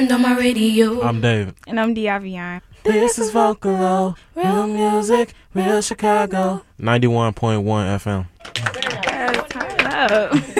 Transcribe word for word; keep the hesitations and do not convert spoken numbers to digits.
turned on my radio. I'm David. And I'm Diavion. This is Vocalo, real music, real Chicago. ninety-one point one F M. Uh, turn it up.